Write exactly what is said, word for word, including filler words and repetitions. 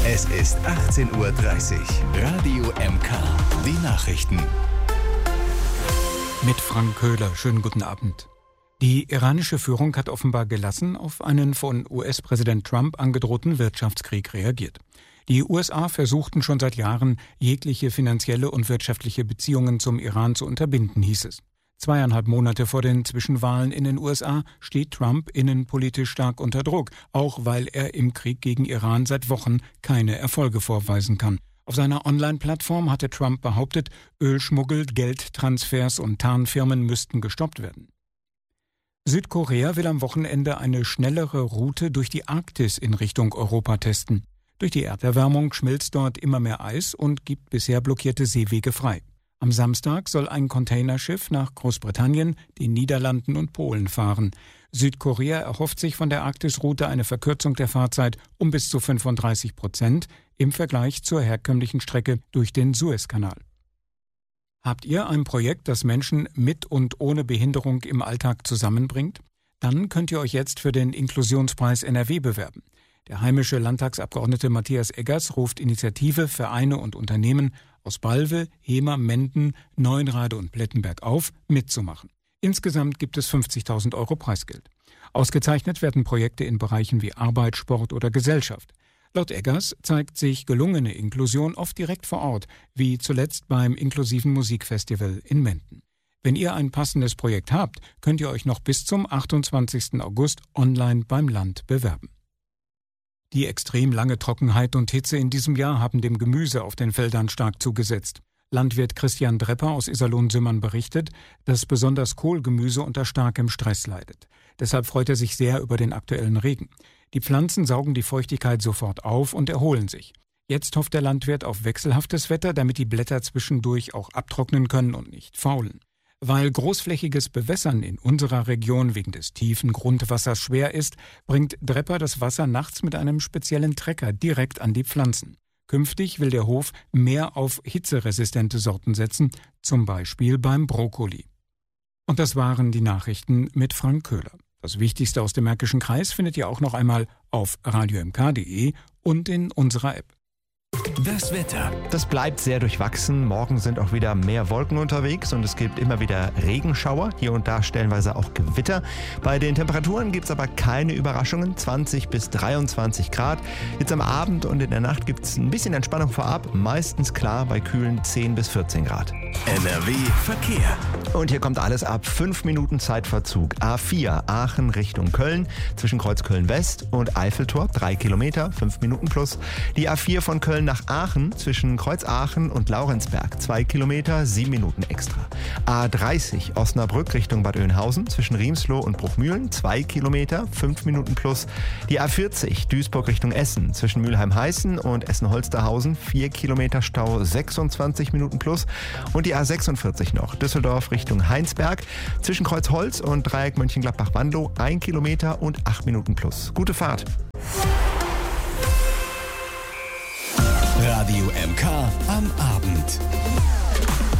Es ist achtzehn Uhr dreißig. Radio M K. Die Nachrichten. Mit Frank Köhler. Schönen guten Abend. Die iranische Führung hat offenbar gelassen auf einen von U S-Präsident Trump angedrohten Wirtschaftskrieg reagiert. Die U S A versuchten schon seit Jahren, jegliche finanzielle und wirtschaftliche Beziehungen zum Iran zu unterbinden, hieß es. Zweieinhalb Monate vor den Zwischenwahlen in den U S A steht Trump innenpolitisch stark unter Druck, auch weil er im Krieg gegen Iran seit Wochen keine Erfolge vorweisen kann. Auf seiner Online-Plattform hatte Trump behauptet, Ölschmuggel, Geldtransfers und Tarnfirmen müssten gestoppt werden. Südkorea will am Wochenende eine schnellere Route durch die Arktis in Richtung Europa testen. Durch die Erderwärmung schmilzt dort immer mehr Eis und gibt bisher blockierte Seewege frei. Am Samstag soll ein Containerschiff nach Großbritannien, den Niederlanden und Polen fahren. Südkorea erhofft sich von der Arktisroute eine Verkürzung der Fahrzeit um bis zu fünfunddreißig Prozent im Vergleich zur herkömmlichen Strecke durch den Suezkanal. Habt ihr ein Projekt, das Menschen mit und ohne Behinderung im Alltag zusammenbringt? Dann könnt ihr euch jetzt für den Inklusionspreis N R W bewerben. Der heimische Landtagsabgeordnete Matthias Eggers ruft Initiative, Vereine und Unternehmen aus Balve, Hemer, Menden, Neuenrade und Plettenberg auf, mitzumachen. Insgesamt gibt es fünfzigtausend Euro Preisgeld. Ausgezeichnet werden Projekte in Bereichen wie Arbeit, Sport oder Gesellschaft. Laut Eggers zeigt sich gelungene Inklusion oft direkt vor Ort, wie zuletzt beim inklusiven Musikfestival in Menden. Wenn ihr ein passendes Projekt habt, könnt ihr euch noch bis zum achtundzwanzigsten August online beim Land bewerben. Die extrem lange Trockenheit und Hitze in diesem Jahr haben dem Gemüse auf den Feldern stark zugesetzt. Landwirt Christian Drepper aus Iserlohn-Simmern berichtet, dass besonders Kohlgemüse unter starkem Stress leidet. Deshalb freut er sich sehr über den aktuellen Regen. Die Pflanzen saugen die Feuchtigkeit sofort auf und erholen sich. Jetzt hofft der Landwirt auf wechselhaftes Wetter, damit die Blätter zwischendurch auch abtrocknen können und nicht faulen. Weil großflächiges Bewässern in unserer Region wegen des tiefen Grundwassers schwer ist, bringt Drepper das Wasser nachts mit einem speziellen Trecker direkt an die Pflanzen. Künftig will der Hof mehr auf hitzeresistente Sorten setzen, zum Beispiel beim Brokkoli. Und das waren die Nachrichten mit Frank Köhler. Das Wichtigste aus dem Märkischen Kreis findet ihr auch noch einmal auf radio m k punkt de und in unserer App. Das Wetter. Das bleibt sehr durchwachsen. Morgen sind auch wieder mehr Wolken unterwegs und es gibt immer wieder Regenschauer, hier und da stellenweise auch Gewitter. Bei den Temperaturen gibt es aber keine Überraschungen, zwanzig bis dreiundzwanzig Grad. Jetzt am Abend und in der Nacht gibt es ein bisschen Entspannung vorab, meistens klar bei kühlen zehn bis vierzehn Grad. N R W Verkehr. Und hier kommt alles ab fünf Minuten Zeitverzug. A vier Aachen Richtung Köln, zwischen Kreuzköln West und Eiffeltor, drei Kilometer, fünf Minuten plus. Die A vier von Köln nach Aachen, zwischen Kreuz Aachen und Laurenzberg, zwei Kilometer, sieben Minuten extra. A dreißig Osnabrück Richtung Bad Oeynhausen, zwischen Riemsloh und Bruchmühlen, zwei Kilometer, fünf Minuten plus. Die A vierzig Duisburg Richtung Essen, zwischen Mülheim-Heißen und Essen-Holsterhausen, vier Kilometer Stau, sechsundzwanzig Minuten plus. Und die A sechsundvierzig noch, Düsseldorf Richtung Heinsberg, zwischen Kreuzholz und Dreieck Mönchengladbach-Wandow, ein Kilometer und acht Minuten plus. Gute Fahrt! Radio M K am Abend.